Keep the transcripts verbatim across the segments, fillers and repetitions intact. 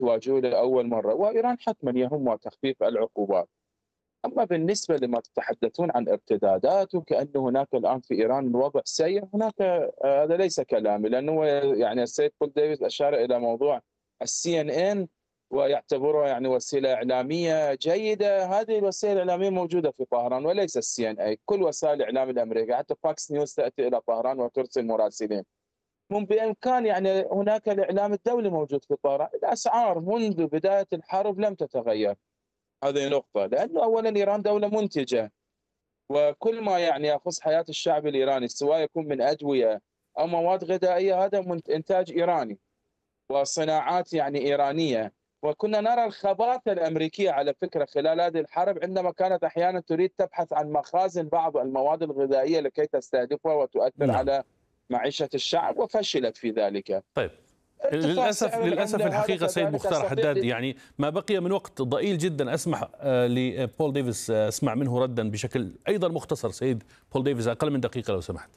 تواجهه لأول مرة، وإيران حتما يهمها تخفيف العقوبات. أما بالنسبة لما تتحدثون عن ارتدادات وكأن هناك الآن في إيران الوضع سيء، هناك آه، هذا ليس كلامي، لأنه يعني السيد بول ديفيس أشار إلى موضوع السي إن إن ويعتبرها يعني وسيلة إعلامية جيدة. هذه الوسيلة الإعلامية موجودة في طهران وليس السي إن إي. كل وسائل الإعلام الأمريكية حتى فاكس نيوز تأتي إلى طهران وترسل مراسلين. من بإمكان يعني هناك الإعلام الدولي موجود في طهران. الأسعار منذ بداية الحرب لم تتغير، هذه نقطة، لأنه أولا إيران دولة منتجة، وكل ما يعني يخص حياة الشعب الإيراني سواء يكون من أدوية أو مواد غذائية هذا من إنتاج إيراني وصناعات يعني إيرانية. وكنا نرى الخباثة الأمريكية على فكرة خلال هذه الحرب، عندما كانت أحيانا تريد تبحث عن مخازن بعض المواد الغذائية لكي تستهدفها وتؤثر نعم. على معيشة الشعب، وفشلت في ذلك. طيب، ارتفاع للأسف سعر للأسف العملة هذا الحقيقة سيد كذلك مختار صديقي. حداد، يعني ما بقي من وقت ضئيل جدا. أسمح آه، لبول ديفيس آه، أسمع منه ردا بشكل أيضا مختصر. سيد بول ديفيس، أقل من دقيقة لو سمحت.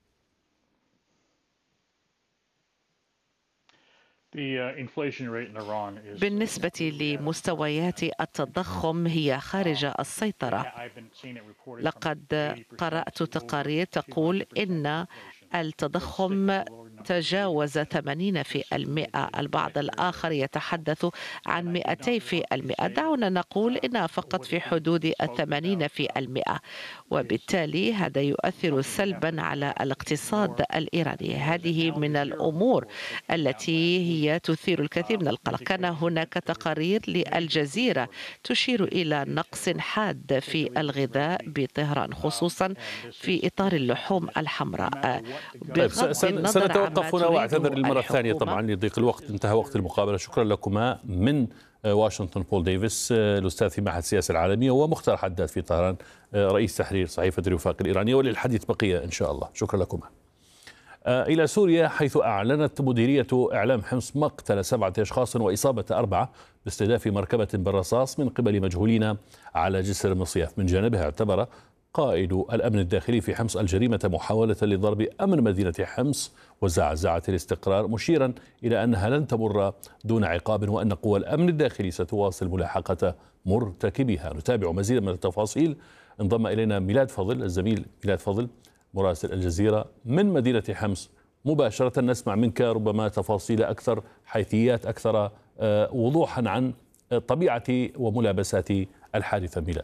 بالنسبة لمستويات التضخم هي خارج السيطرة. لقد قرأت تقارير تقول إن التضخم تجاوز ثمانين بالمئة، البعض الآخر يتحدث عن مئتين بالمئة. دعونا نقول إنها فقط في حدود الثمانين بالمئة، وبالتالي هذا يؤثر سلبا على الاقتصاد الإيراني. هذه من الأمور التي هي تثير الكثير من القلق. كان هناك تقارير للجزيرة تشير إلى نقص حاد في الغذاء بطهران، خصوصا في إطار اللحوم الحمراء. طيب، سنتوقف هنا واعتذر للمرة الثانية طبعا لضيق الوقت، انتهى وقت المقابلة. شكرا لكما. من واشنطن بول ديفيس الأستاذ في معهد السياسة العالمية، ومختار حداد في طهران رئيس تحرير صحيفة الوفاق الإيرانية. وللحديث بقية إن شاء الله. شكرا لكما. إلى سوريا، حيث أعلنت مديرية إعلام حمص مقتل سبعة أشخاص وإصابة أربعة باستهداف مركبة بالرصاص من قبل مجهولين على جسر مصياف. من جانبها اعتبر قائد الأمن الداخلي في حمص الجريمة محاولة لضرب أمن مدينة حمص وزعزعة الاستقرار، مشيرا إلى أنها لن تمر دون عقاب، وأن قوى الأمن الداخلي ستواصل ملاحقة مرتكبيها. نتابع مزيدا من التفاصيل. انضم إلينا ميلاد فضل، الزميل ميلاد فضل مراسل الجزيرة من مدينة حمص مباشرة. نسمع منك ربما تفاصيل أكثر، حيثيات أكثر وضوحا عن طبيعة وملابسات الحادثة. ميلاد.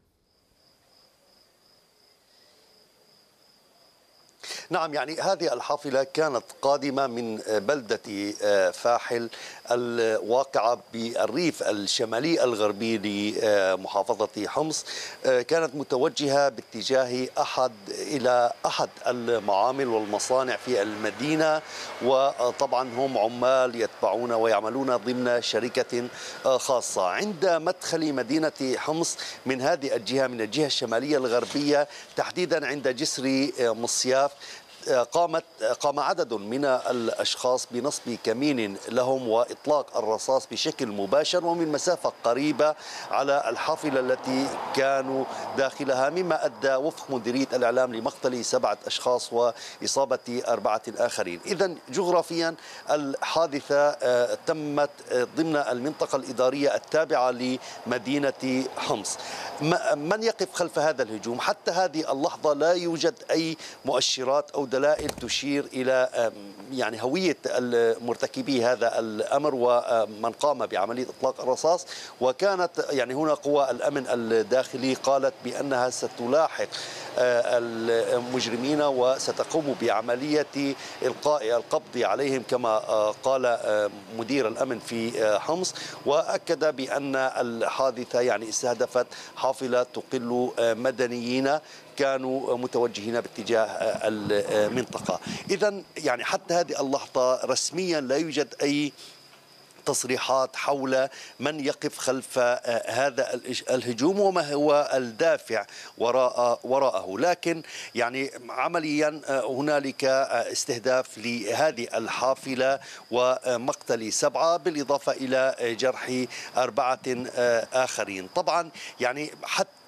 نعم، يعني هذه الحافلة كانت قادمة من بلدة فاحل الواقعة بالريف الشمالي الغربي لمحافظة حمص. كانت متوجهة باتجاه أحد إلى أحد المعامل والمصانع في المدينة، وطبعا هم عمال يتبعون ويعملون ضمن شركة خاصة. عند مدخل مدينة حمص من هذه الجهة، من الجهة الشمالية الغربية تحديدا عند جسر مصياف، قامت قام عدد من الأشخاص بنصب كمين لهم وإطلاق الرصاص بشكل مباشر ومن مسافة قريبة على الحافلة التي كانوا داخلها، مما أدى وفق مديرية الإعلام لمقتل سبعة أشخاص وإصابة أربعة آخرين. إذن جغرافيا الحادثة تمت ضمن المنطقة الإدارية التابعة لمدينة حمص. من يقف خلف هذا الهجوم؟ حتى هذه اللحظة لا يوجد أي مؤشرات أو دلائل تشير إلى يعني هوية مرتكبي هذا الأمر ومن قام بعملية إطلاق الرصاص. وكانت يعني هنا قوى الأمن الداخلي قالت بأنها ستلاحق المجرمين وستقوم بعملية إلقاء القبض عليهم كما قال مدير الأمن في حمص. وأكد بأن الحادثة يعني استهدفت حافلة تقل مدنيين كانوا متوجهين باتجاه المنطقة. إذن يعني حتى هذه اللحظة رسميا لا يوجد أي تصريحات حول من يقف خلف هذا الهجوم وما هو الدافع وراء وراءه. لكن يعني عمليا هنالك استهداف لهذه الحافلة ومقتل سبعة بالإضافة إلى جرح أربعة آخرين. طبعا يعني حتى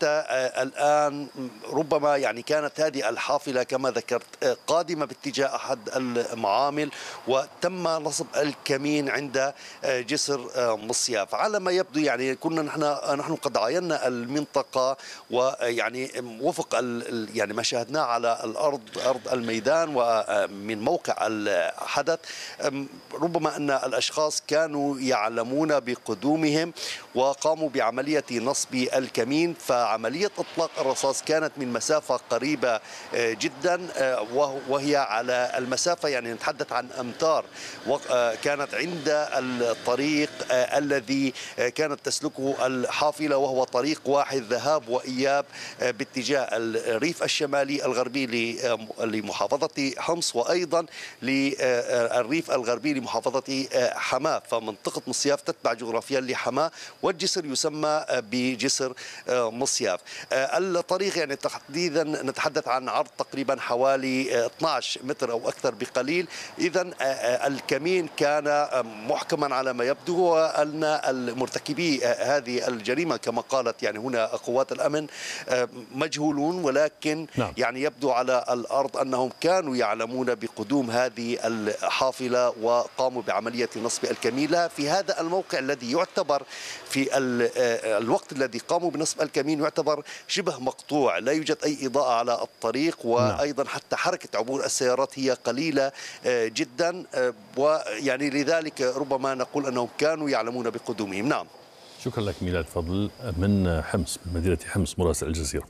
حتى الآن ربما يعني كانت هذه الحافلة كما ذكرت قادمة باتجاه أحد المعامل، وتم نصب الكمين عند جسر مصياف. على ما يبدو يعني كنا نحن نحن قد عاينا المنطقة، ويعني وفق يعني ما شاهدناه على الأرض أرض الميدان ومن موقع الحدث، ربما أن الأشخاص كانوا يعلمون بقدومهم وقاموا بعملية نصب الكمين. فعملية إطلاق الرصاص كانت من مسافة قريبة جدا، وهي على المسافة يعني نتحدث عن أمتار، كانت عند الطريق الذي كانت تسلكه الحافلة، وهو طريق واحد ذهاب وإياب باتجاه الريف الشمالي الغربي لمحافظة حمص، وأيضا للريف الغربي لمحافظة حماة. فمنطقة مصياف تتبع جغرافيا لحماة، والجسر يسمى بجسر مصياف. الطريق يعني تحديدا نتحدث عن عرض تقريبا حوالي اثني عشر متر أو أكثر بقليل. إذا الكمين كان محكما على ما يبدو، وأن المرتكبي هذه الجريمة كما قالت يعني هنا قوات الأمن مجهولون، ولكن نعم. يعني يبدو على الأرض أنهم كانوا يعلمون بقدوم هذه الحافلة وقاموا بعملية نصب الكمين لها في هذا الموقع الذي يعتبر في الوقت الذي قاموا بنصب الكمين يعتبر شبه مقطوع، لا يوجد أي إضاءة على الطريق، وأيضا حتى حركة عبور السيارات هي قليلة جدا، ويعني لذلك ربما نقول أنهم كانوا يعلمون بقدومهم. نعم. شكرا لك ميلاد فضل من حمص، من مدينة حمص، مراسل الجزيرة.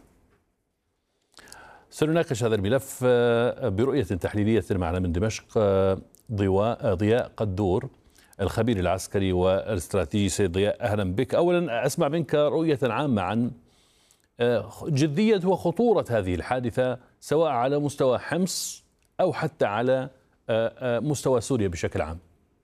سنناقش هذا الملف برؤية تحليلية معنا من دمشق ضياء قدور الخبير العسكري والاستراتيجي. سيد ضياء أهلا بك. أولا أسمع منك رؤية عامة عن جدية وخطورة هذه الحادثة سواء على مستوى حمص أو حتى على مستوى سوريا بشكل عام.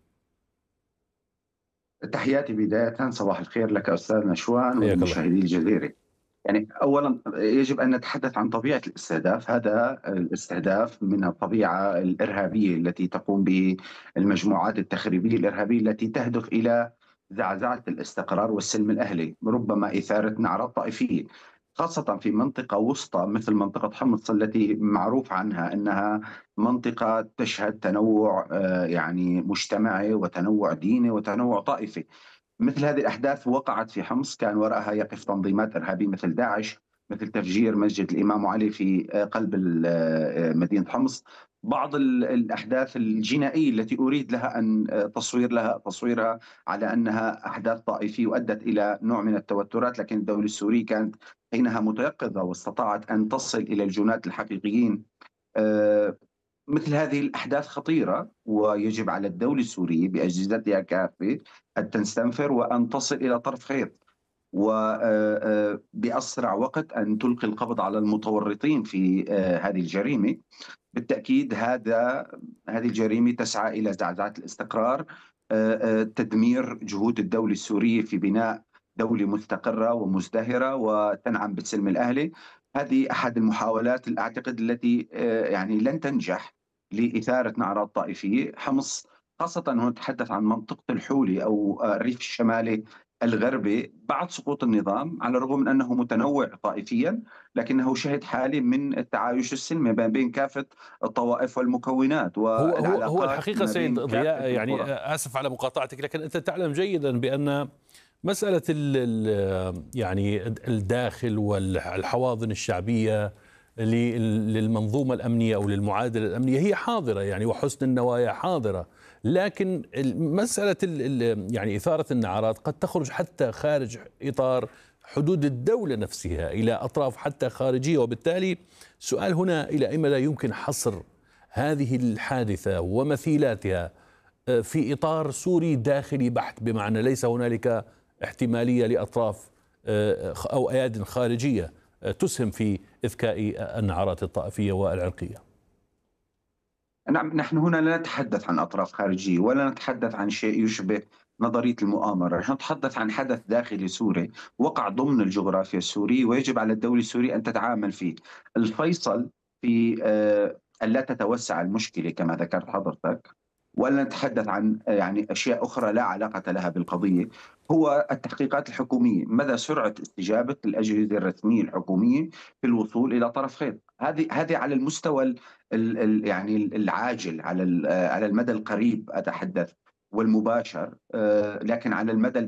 تحياتي بداية، صباح الخير لك أستاذ نشوان ومشاهدي الجزيرة. يعني أولا يجب أن نتحدث عن طبيعة الاستهداف. هذا الاستهداف من الطبيعة الإرهابية التي تقوم به المجموعات التخريبية الإرهابية التي تهدف إلى زعزعة الاستقرار والسلم الأهلي، ربما إثارة نعرات طائفية، خاصة في منطقة وسطى مثل منطقة حمص التي معروف عنها أنها منطقة تشهد تنوع يعني مجتمعي وتنوع ديني وتنوع طائفي. مثل هذه الأحداث وقعت في حمص كان وراءها يقف تنظيمات إرهابية مثل داعش، مثل تفجير مسجد الإمام علي في قلب مدينة حمص. بعض الأحداث الجنائية التي أريد لها أن تصوير لها تصويرها على أنها أحداث طائفية وأدت إلى نوع من التوترات، لكن الدولة السورية كانت حينها متيقظة واستطاعت أن تصل إلى الجنات الحقيقيين. مثل هذه الأحداث خطيرة، ويجب على الدولة السورية بأجهزتها كافة أن تستنفر وأن تصل إلى طرف خيط، وبأسرع وقت أن تلقي القبض على المتورطين في هذه الجريمة. بالتأكيد هذا هذه الجريمة تسعى إلى زعزعة الاستقرار، تدمير جهود الدولة السورية في بناء دولة مستقرة ومزدهرة وتنعم بالسلم الأهلي. هذه أحد المحاولات الأعتقد التي يعني لن تنجح لإثارة نعرات طائفية. حمص خاصة هنا نتحدث عن منطقة الحولي أو الريف الشمالي الغربي بعد سقوط النظام، على الرغم من أنه متنوع طائفيا لكنه شهد حالي من التعايش السلمي بين كافة الطوائف والمكونات. هو هو, هو الحقيقة سيد ضياء، يعني آسف على مقاطعتك، لكن أنت تعلم جيدا بأن مسألة ال يعني الداخل والحواضن الشعبية للمنظومة الأمنية أو للمعادلة الأمنية هي حاضرة يعني، وحسن النوايا حاضرة، لكن مسألة يعني إثارة النعرات قد تخرج حتى خارج إطار حدود الدولة نفسها إلى أطراف حتى خارجية. وبالتالي سؤال هنا، إلى أي مدى يمكن حصر هذه الحادثة ومثيلاتها في إطار سوري داخلي بحت، بمعنى ليس هنالك احتمالية لأطراف أو أياد خارجية تسهم في إذكاء النعرات الطائفية والعرقية؟ نعم، نحن هنا لا نتحدث عن أطراف خارجية ولا نتحدث عن شيء يشبه نظرية المؤامرة. نحن نتحدث عن حدث داخلي سوري وقع ضمن الجغرافيا السورية ويجب على الدولة السورية أن تتعامل فيه. الفيصل في أن لا تتوسع المشكلة كما ذكرت حضرتك، ولا نتحدث عن يعني أشياء أخرى لا علاقة لها بالقضية، هو التحقيقات الحكومية، مدى سرعة استجابة الأجهزة الرسمية الحكومية في الوصول إلى طرف خيط. هذه هذه على المستوى ال ال يعني العاجل، على على المدى القريب أتحدث والمباشر، لكن على المدى